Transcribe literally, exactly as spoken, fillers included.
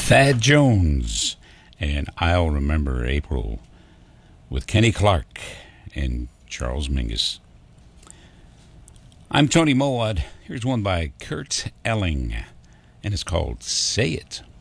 Thad Jones and I'll Remember April with Kenny Clark and Charles Mingus. I'm Tony Mowat. Here's one by Kurt Elling, and it's called Say It.